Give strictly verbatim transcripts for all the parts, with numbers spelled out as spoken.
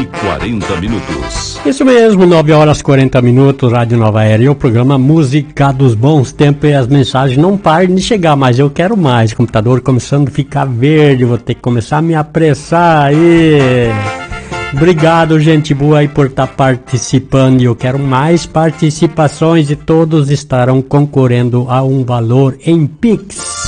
quarenta minutos. Isso mesmo, nove horas e quarenta minutos, Rádio Nova Era. E o programa Música dos Bons Tempos, e as mensagens não param de chegar, mas eu quero mais. O computador começando a ficar verde, vou ter que começar a me apressar aí. Obrigado, gente boa, aí por estar participando. E eu quero mais participações e todos estarão concorrendo a um valor em Pix.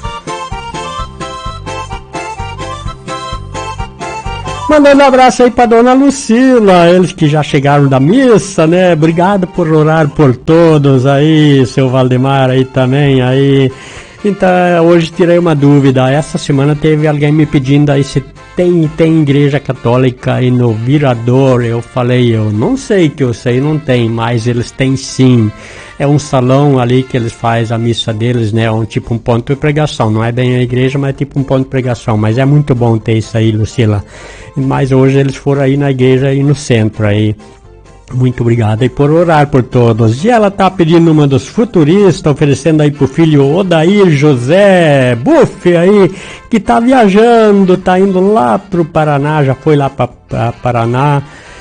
Mandando um abraço aí pra dona Lucila, eles que já chegaram da missa, né? Obrigado por orar por todos aí, seu Valdemar aí também, aí. Então, hoje tirei uma dúvida. Essa semana teve alguém me pedindo aí se tem, tem igreja católica aí no Virador. Eu falei, eu não sei, que eu sei, não tem, mas eles têm sim. É um salão ali que eles fazem a missa deles, né? Um tipo um ponto de pregação. Não é bem a igreja, mas é tipo um ponto de pregação. Mas é muito bom ter isso aí, Lucila. Mas hoje eles foram aí na igreja aí no centro aí. Muito obrigado aí por orar por todos. E ela tá pedindo uma dos futuristas, oferecendo aí pro filho Odair José Buff aí, que tá viajando, tá indo lá pro Paraná, já foi lá pra, pra Paraná.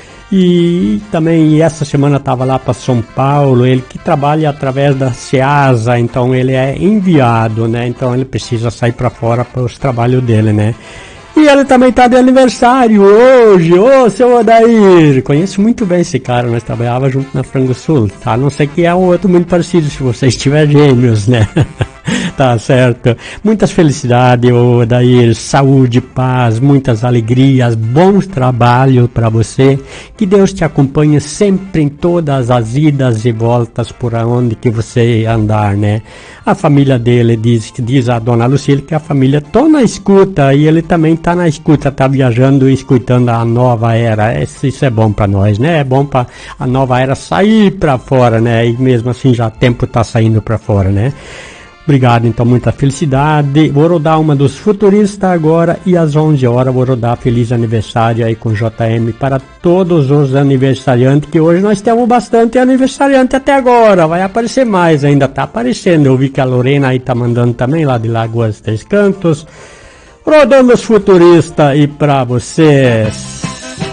E também essa semana estava lá para São Paulo, ele que trabalha através da SEASA, então ele é enviado, né? Então ele precisa sair para fora para os trabalhos dele, né? E ele também está de aniversário hoje, ô seu Odair, conheço muito bem esse cara, nós trabalhávamos junto na Frango Sul, tá? Não sei que é um outro muito parecido, se vocês tiverem gêmeos, né? Tá certo. Muitas felicidades, Odair, saúde, paz, muitas alegrias, bons trabalhos para você. Que Deus te acompanhe sempre em todas as idas e voltas por onde que você andar, né? A família dele diz, diz a dona Lucília que a família tá na escuta e ele também tá na escuta, tá viajando e escutando a nova era. Isso, isso é bom para nós, né? É bom para a nova era sair para fora, né? E mesmo assim já o tempo tá saindo para fora, né? Obrigado, então, muita felicidade. Vou rodar uma dos futuristas agora e às onze horas vou rodar feliz aniversário aí com J M para todos os aniversariantes, que hoje nós temos bastante aniversariante até agora. Vai aparecer mais, ainda tá aparecendo. Eu vi que a Lorena aí tá mandando também lá de Lagoas Três Cantos. Rodando os futuristas aí para vocês.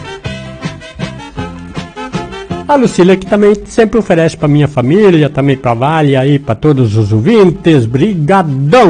A Lucília que também sempre oferece para minha família, também para Vale aí, para todos os ouvintes. Brigadão!